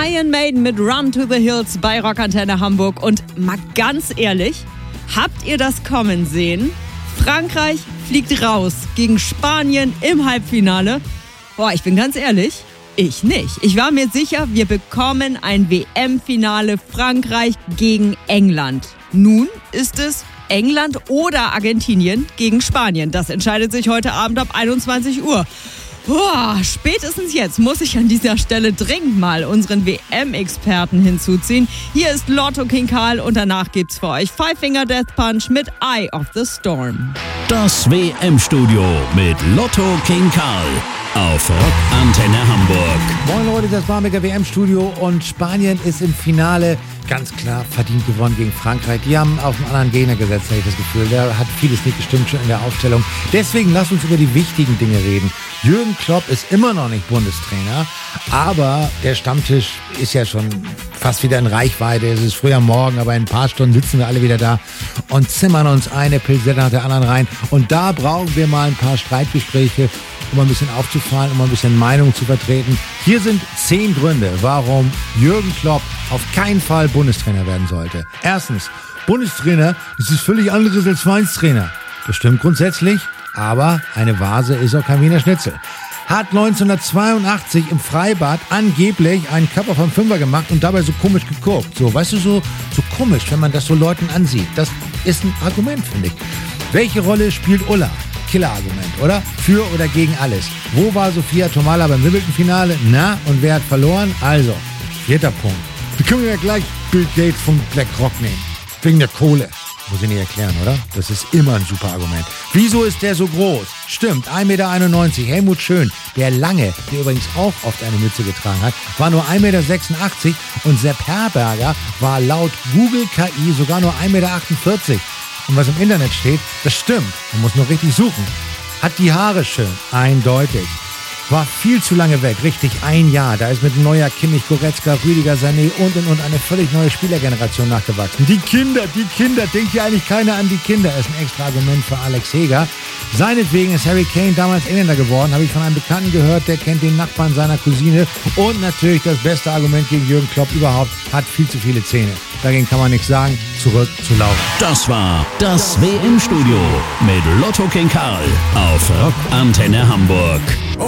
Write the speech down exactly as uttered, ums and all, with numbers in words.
Iron Maiden mit Run to the Hills bei Rockantenne Hamburg. Und mal ganz ehrlich, habt ihr das kommen sehen? Frankreich fliegt raus gegen Spanien im Halbfinale. Boah, ich bin ganz ehrlich, ich nicht. Ich war mir sicher, wir bekommen ein W M-Finale Frankreich gegen England. Nun ist es England oder Argentinien gegen Spanien. Das entscheidet sich heute Abend ab einundzwanzig Uhr. Boah, spätestens jetzt muss ich an dieser Stelle dringend mal unseren W M-Experten hinzuziehen. Hier ist Lotto King Karl und danach gibt's für euch Five Finger Death Punch mit Eye of the Storm. Das W M-Studio mit Lotto King Karl auf Rockantenne Hamburg. Moin Leute, das Barmbeker W M-Studio und Spanien ist im Finale ganz klar verdient gewonnen gegen Frankreich. Die haben auf einen anderen Gegner gesetzt, habe ich das Gefühl. Da hat vieles nicht gestimmt schon in der Aufstellung. Deswegen lasst uns über die wichtigen Dinge reden. Jürgen Klopp ist immer noch nicht Bundestrainer, aber der Stammtisch ist ja schon fast wieder in Reichweite. Es ist früh am Morgen, aber in ein paar Stunden sitzen wir alle wieder da und zimmern uns eine Pilsette nach der anderen rein. Und da brauchen wir mal ein paar Streitgespräche, um ein bisschen aufzufallen, um ein bisschen Meinung zu vertreten. Hier sind zehn Gründe, warum Jürgen Klopp auf keinen Fall Bundestrainer werden sollte. Erstens, Bundestrainer ist es völlig anderes als Vereinstrainer. Das stimmt grundsätzlich, aber eine Vase ist auch kein Wiener Schnitzel. Hat neunzehnhundertzweiundachtzig im Freibad angeblich einen Körper vom Fünfer gemacht und dabei so komisch geguckt. So, weißt du, so, so komisch, wenn man das so Leuten ansieht. Das ist ein Argument, finde ich. Welche Rolle spielt Ulla? Killerargument, oder? Für oder gegen alles. Wo war Sophia Tomala beim Wimbledon-Finale? Na, und wer hat verloren? Also, vierter Punkt. Da können wir ja gleich Bill Gates von BlackRock nehmen. Wegen der Kohle. Muss ich nicht erklären, oder? Das ist immer ein super Argument. Wieso ist der so groß? Stimmt, ein Meter einundneunzig. Helmut Schön, der Lange, der übrigens auch oft eine Mütze getragen hat, war nur ein Meter sechsundachtzig und Sepp Herberger war laut Google K I sogar nur ein Meter achtundvierzig. Und was im Internet steht, das stimmt. Man muss nur richtig suchen. Hat die Haare schön, eindeutig. War viel zu lange weg, richtig ein Jahr. Da ist mit Neuer, Kimmich, Goretzka, Rüdiger, Sané und und und eine völlig neue Spielergeneration nachgewachsen. Die Kinder, die Kinder, denkt ja eigentlich keiner an die Kinder. Ist ein extra Argument für Alex Heger. Seinetwegen ist Harry Kane damals Engländer geworden, habe ich von einem Bekannten gehört, der kennt den Nachbarn seiner Cousine. Und natürlich das beste Argument gegen Jürgen Klopp überhaupt, hat viel zu viele Zähne. Dagegen kann man nichts sagen, zurück zu Laura. Das war das W M-Studio mit Lotto King Karl auf Rockantenne Hamburg.